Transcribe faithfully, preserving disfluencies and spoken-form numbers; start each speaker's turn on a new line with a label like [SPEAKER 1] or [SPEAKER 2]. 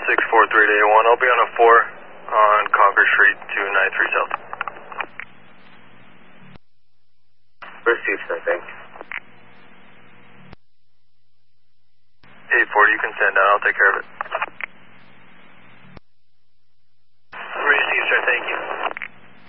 [SPEAKER 1] six four three to A one. I'll be on a four on Concord Street, two ninety-three South.
[SPEAKER 2] Received, I think.
[SPEAKER 1] eight forty, you can stand down. I'll take care of it.